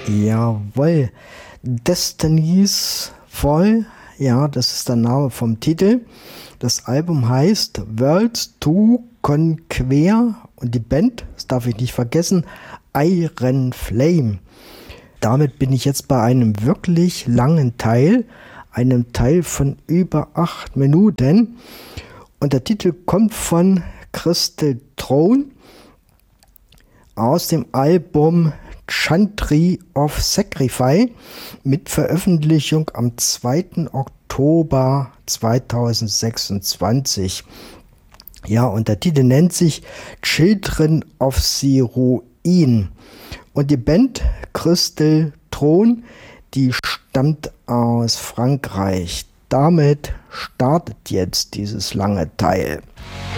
Jawohl, Destiny's Fall, ja, das ist der Name vom Titel. Das Album heißt Worlds to Conquer und die Band, das darf ich nicht vergessen, Iron Flame. Damit bin ich jetzt bei einem wirklich langen Teil, einem Teil von über 8 Minuten. Und der Titel kommt von Crystal Throne aus dem Album Chantry of Sacrifice mit Veröffentlichung am 2. Oktober 2026. Ja, und der Titel nennt sich Children of the Ruin. Und die Band Crystal Throne, die stammt aus Frankreich. Damit startet jetzt dieses lange Teil.